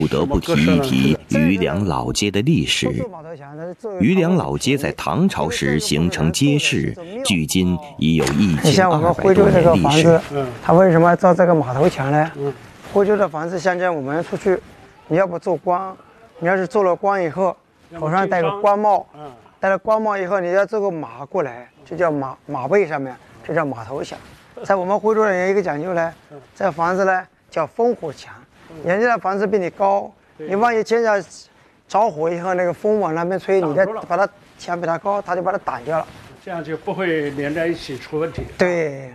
不得不提一提余梁老街的历史。余梁老街在唐朝时形成街市，距今已有1200多年历史。 它为什么造这个码头墙呢？徽州的房子象征我们出去，你要不做官，你要是做了官以后，头上戴个官帽，戴了官帽以后，你要做个马过来，就叫马背上面，这叫码头墙。在我们徽州人有一个讲究呢，这房子呢叫烽火墙。人家的房子比你高，你万一见着着火以后，那个风往那边吹，你再把它墙比它高，它就把它挡掉了， 这样就不会连在一起出问题。 对，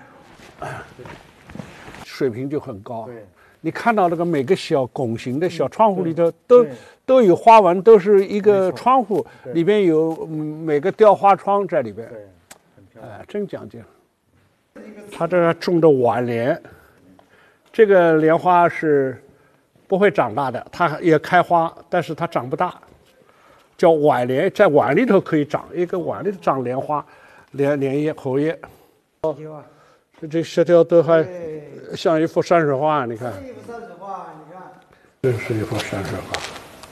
水平就很高。对，你看到那个每个小拱形的小窗户里头都有花纹，都是一个窗户里边有每个雕花窗在里边。对，很漂亮，真讲究。他这个种的晚莲。这个莲花是不会长大的，它也开花，但是它长不大，叫晚莲，在碗里头可以长，一个碗里头长莲花，莲叶、荷叶。这石条都还像一幅山水画，你看。一幅山水画，你看。这是一幅山水画。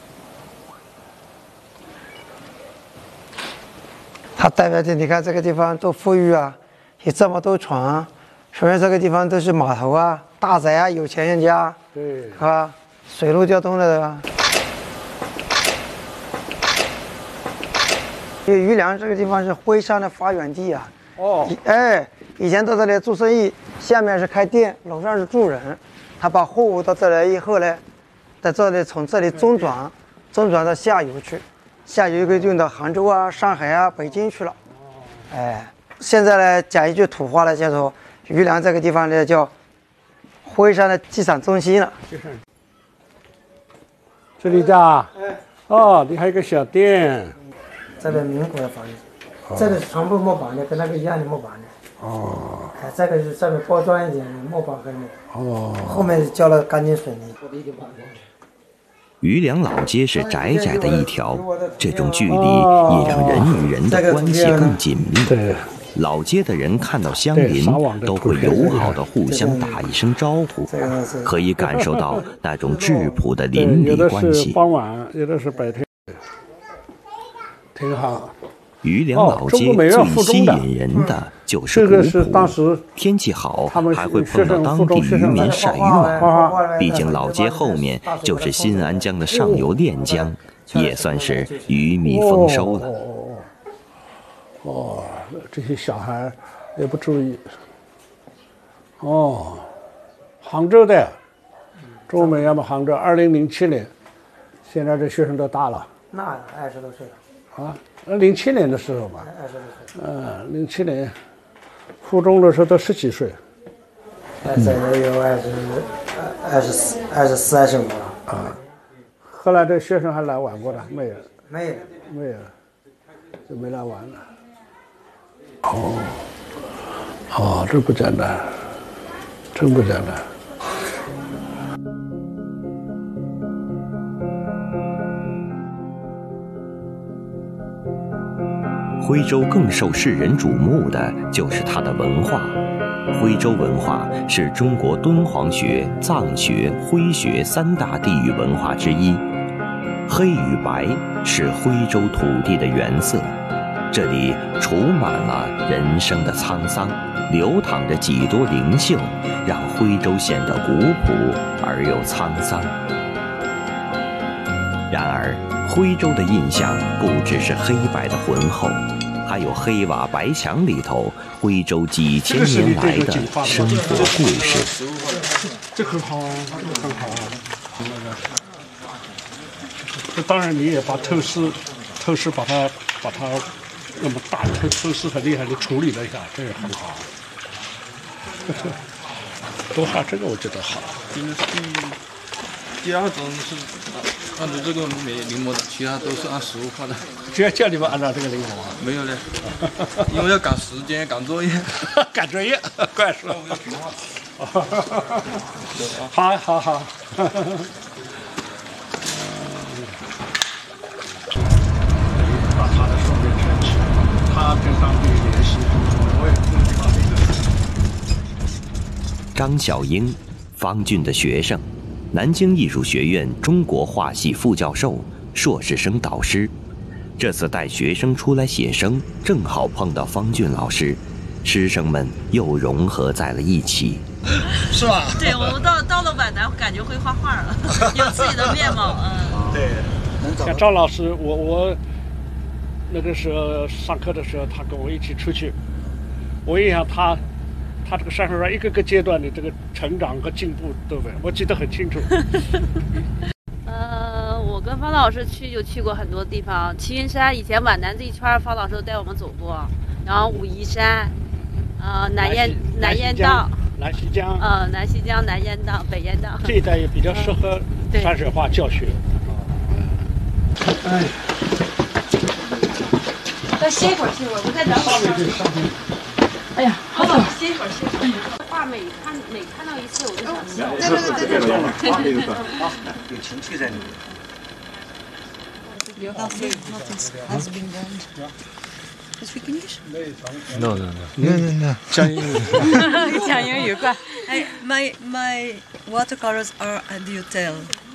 它代表着你看这个地方多富裕啊，有这么多船，说明这个地方都是码头啊。大宅啊，有钱人家，对，是吧？水陆交通的，因为余梁这个地方是徽商的发源地啊。哦，以前到这里做生意，下面是开店，楼上是住人。他把货物到这来以后呢，在这里从这里中转到下游去，下游可以运到杭州啊、上海啊、北京去了。现在呢，讲一句土话呢，叫做余梁这个地方呢叫。徽商的机场中心了， 这里的，哦，你还有个小店， 这个民国的房子，这个是全部木板的，跟那个一样的木板的。哦，这个是上面包装一点木板和后面浇了钢筋水泥。 余梁老街是窄窄的一条，这种距离也让人与人的关系更紧密。对。老街的人看到乡邻都会友好的互相打一声招呼，可以感受到那种质朴的邻里关系。 傍晚，有的是白天，挺好。 余梁老街最吸引人的就是古朴，天气好还会碰到当地渔民晒渔网。毕竟老街后面就是新安江的上游练江，也算是渔民丰收了。 哦，这些小孩也不注意。哦，杭州的，中美要么杭州，2007年，现在这学生都大了。 那20多岁了。 啊，07年的时候吧。20多岁。07年，附中的时候都10几岁。 这也有24、25了。 啊，后来这学生还来玩过的没有？ 没有， 就没来玩了。哦，这不简单，真不简单。 徽州更受世人瞩目的就是它的文化。徽州文化是中国敦煌学、藏学、徽学3大地域文化之一。黑与白是徽州土地的原色。这里储满了人生的沧桑，流淌着几多灵性，让徽州显得古朴而又沧桑。然而，徽州的印象不只是黑白的浑厚，还有黑瓦白墙里头徽州几千年来的生活故事。 这很好，这很好。这当然你也把透视把它。那么大透视很厉害的处理了一下，这也很好。多画这个我觉得好。 这个是第2种是按照这个临摹的，其他都是按实物画的。 只要叫你们按照这个临摹啊？ 没有嘞，因为要赶时间、赶作业。 赶作业，怪说。好。 张小英，方俊的学生， 南京艺术学院中国画系副教授、硕士生导师。这次带学生出来写生，正好碰到方俊老师，师生们又融合在了一起。 是吧？ 对，我们到了皖南，感觉会画画了，有自己的面貌。 对。 像张老师，我那个时候上课的时候，他跟我一起出去，我印象他这个山上一个个阶段的这个成长和进步都我记得很清楚。 我跟方老师就去过很多地方，齐云山以前皖南这一圈，方老师都带我们走过，然后武夷山，南雁荡。 南溪江， 南溪江、南雁荡、北雁荡这一带也比较适合山水画教学。 哎，再歇一会儿，我再找会。哎呀，好了，歇一会儿。画每看到一次，我就想笑。 对，有情趣在里面。 No. 讲英语。 讲英语快。 My watercolors are a detail.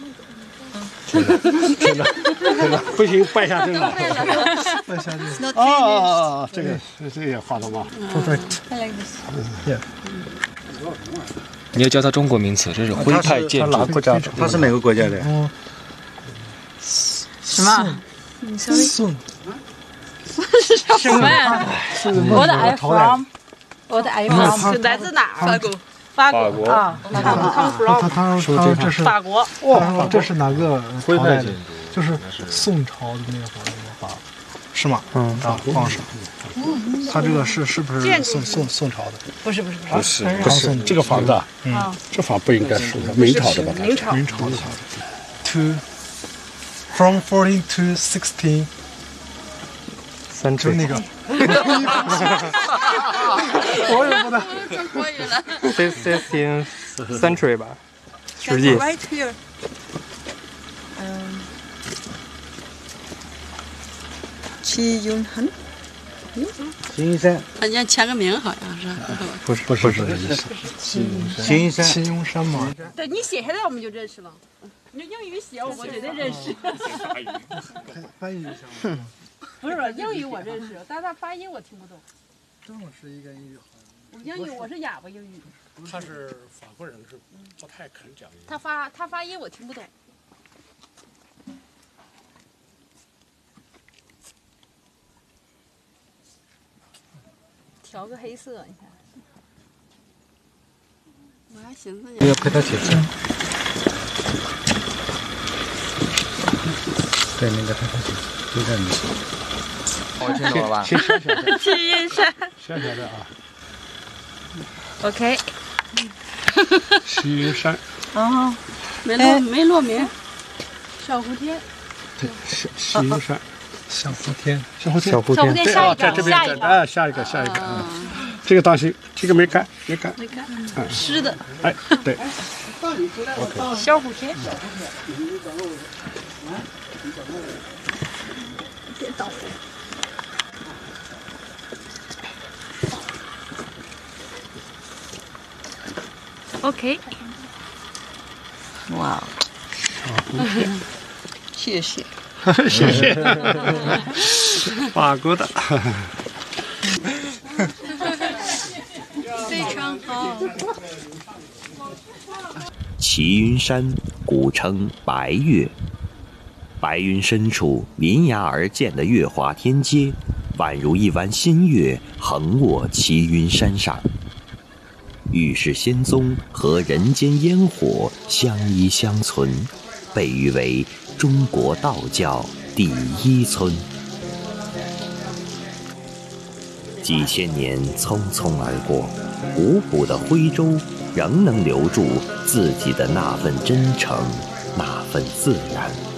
真的，不行，败下阵了。 败下阵。 哦，这也画的吗 ？Perfect. I like this. Yeah. 你要教他中国名词，这是徽派建筑。 他是哪个国家的？ 什么？ 宋。 什么呀？我的 I from， 来自哪儿？法国啊， 他说这是法国。 哇，这是哪个徽派建筑？ 就是宋朝的那个法，是吗？皇上。他这个是不是宋朝的？ 不是， 这个房子，这房不应该是明朝的吧？ 明朝的。From 14 to 16。就那个，我也不能。 国语了。 16th century 吧，世纪。 Right here. 齐云山。 齐云山。 人家签个名好像是。 不是这意思。 齐云山。 齐云山嘛。 对你写下来我们就认识了。你英语写我绝对认识。 翻译一下。 不是英语我认识，但是他发音我听不懂。 郑老师一个英语好。 英语我是哑巴英语。 他是法国人，是不太肯讲英语。 他发音我听不懂。调个黑色，你看。我还寻思你要陪他写字。 对，那个陪他写字，就在你。 我听懂了吧？ 小小的。 齐云山。 小小的啊。 OK。 齐云山。 哦，没落名。小蝴蝶。 对，齐云山。 小蝴蝶。 对啊，在这边下一个。这个当心，这个没干。 湿的。 哎，对。 小蝴蝶。别倒。OK。 哇，谢谢。 谢谢。法国的。 非常好。 齐云山古称白岳，白云深处临崖而建的月华天阶，宛如一弯新月横卧齐云山上。玉石仙踪和人间烟火相依相存，被誉为中国道教第一村。几千年匆匆而过，古朴的徽州仍能留住自己的那份真诚，那份自然。